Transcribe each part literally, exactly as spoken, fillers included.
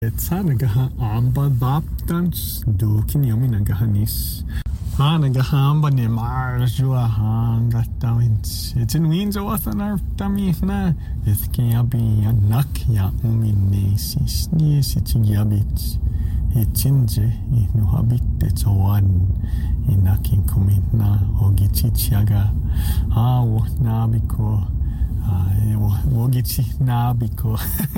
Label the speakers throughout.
Speaker 1: Etsa nagahaamba daptans dukin yomi nagahanis. Ha nagahamba ni marjua hanga tawins. It's in winds of wathanar tamifna. It's kiabi anak ya uminesis. Nies it's yabits. It's inje inuhabit it's one. Inakin kumitna ogichichaga. Ah, nabiko. Wogichi nabiko.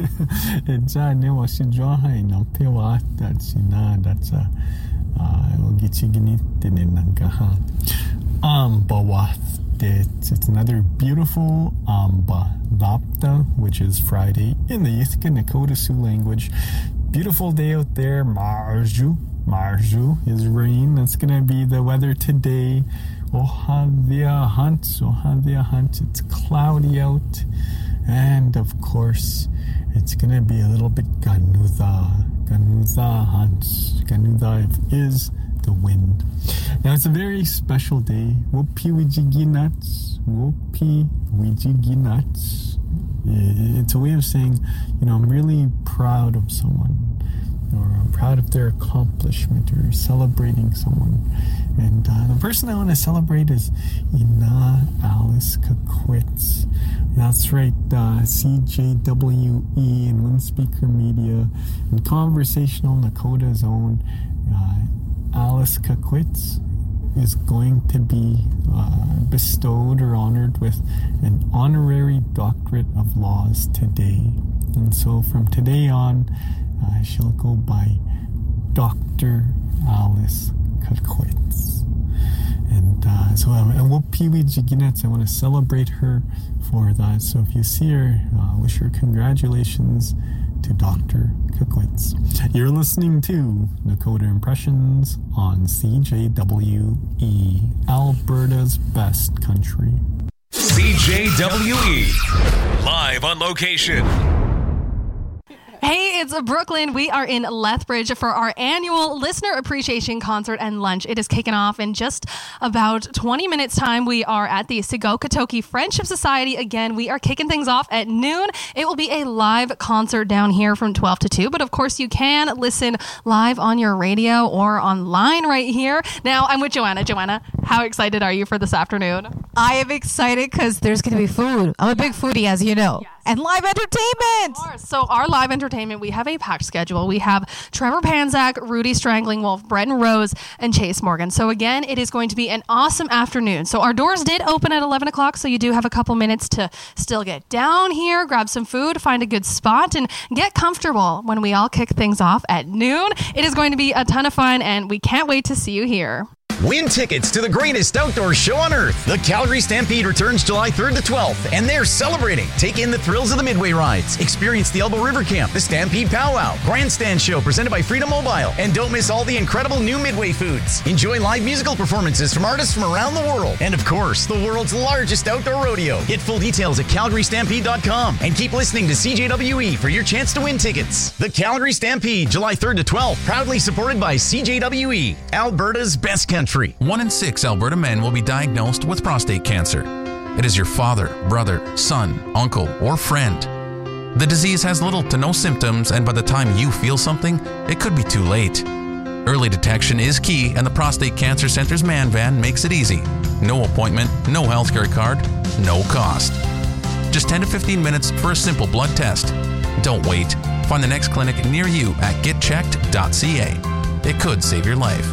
Speaker 1: Eja ne washijwa ina pewa that's na that's a wogichi ginite ne nangaha. Amba wath. It's another beautiful amba lapta, which is Friday in the Yithka Nakota Sioux language. Beautiful day out there. Marju. Marju is rain. That's gonna be the weather today. Ohavia hunt, Ohavia hunt. It's cloudy out, and of course, it's gonna be a little bit ganuza, ganuza hunt. Ganuza is the wind. Now it's a very special day. Wopi wijigi nuts, wopi wijigi nuts. It's a way of saying, you know, I'm really proud of someone, or I'm proud of their accomplishment, or celebrating someone. And uh, the person I want to celebrate is Ina Alice Kakwitz. That's right, uh, C J W E and One Speaker Media and Conversational Nakota's own uh, Alice Kakwitz is going to be uh, bestowed or honored with an honorary doctorate of laws today. And so from today on, uh, she'll go by Doctor Alice Kakwitz. And uh, so I want Piwi Jiginets, I want to celebrate her for that. So if you see her, uh, wish her congratulations to Doctor Kakwitz. You're listening to Nakota Impressions on C J W E, Alberta's best country.
Speaker 2: C J W E, live on location.
Speaker 3: Hey, it's Brooklyn. We are in Lethbridge for our annual Listener Appreciation Concert and Lunch. It is kicking off in just about twenty minutes time. We are at the Sigokatoki Friendship Society. Again, we are kicking things off at noon. It will be a live concert down here from twelve to two, but of course you can listen live on your radio or online right here. Now, I'm with Joanna. Joanna, how excited are you for this afternoon?
Speaker 4: I am excited because there's going to be food. I'm a big foodie, as you know. Yes. And live entertainment.
Speaker 3: Of course. So our live entertainment, we have a packed schedule. We have Trevor Panzak, Rudy Strangling Wolf, Brenton Rose, and Chase Morgan. So again, it is going to be an awesome afternoon. So our doors did open at eleven o'clock, so you do have a couple minutes to still get down here, grab some food, find a good spot, and get comfortable when we all kick things off at noon. It is going to be a ton of fun, and we can't wait to see you here.
Speaker 5: Win tickets to the greatest outdoor show on earth. The Calgary Stampede returns July third to twelfth, and they're celebrating. Take in the thrills of the Midway rides. Experience the Elbow River Camp, the Stampede Powwow, Grandstand Show presented by Freedom Mobile, and don't miss all the incredible new Midway foods. Enjoy live musical performances from artists from around the world, and of course, the world's largest outdoor rodeo. Get full details at calgary stampede dot com, and keep listening to C J W E for your chance to win tickets. The Calgary Stampede, July third to twelfth, proudly supported by C J W E, Alberta's best country.
Speaker 6: One in six Alberta men will be diagnosed with prostate cancer. It is your father, brother, son, uncle, or friend. The disease has little to no symptoms, and by the time you feel something, it could be too late. Early detection is key, and the Prostate Cancer Center's Man Van makes it easy. No appointment, no healthcare card, no cost. Just ten to fifteen minutes for a simple blood test. Don't wait. Find the next clinic near you at get checked dot c a. It could save your life.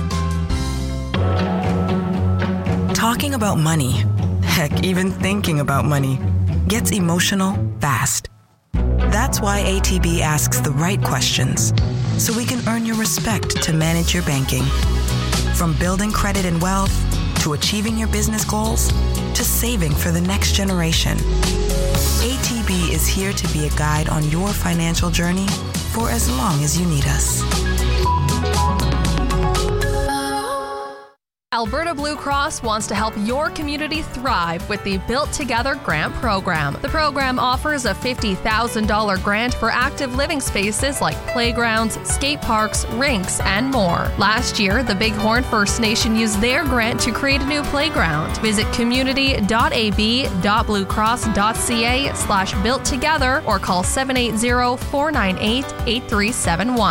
Speaker 7: Talking about money, heck, even thinking about money, gets emotional fast. That's why A T B asks the right questions, so we can earn your respect to manage your banking. From building credit and wealth, to achieving your business goals, to saving for the next generation. A T B is here to be a guide on your financial journey for as long as you need us.
Speaker 3: Alberta Blue Cross wants to help your community thrive with the Built Together Grant Program. The program offers a fifty thousand dollars grant for active living spaces like playgrounds, skate parks, rinks, and more. Last year, the Bighorn First Nation used their grant to create a new playground. Visit community.ab.bluecross.ca slash built together or call seven eight zero, four nine eight, eight three seven one.